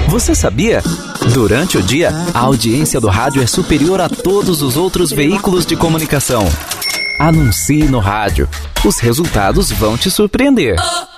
Você sabia? Durante o dia, a audiência do rádio é superior a todos os outros veículos de comunicação. Anuncie no rádio. Os resultados vão te surpreender.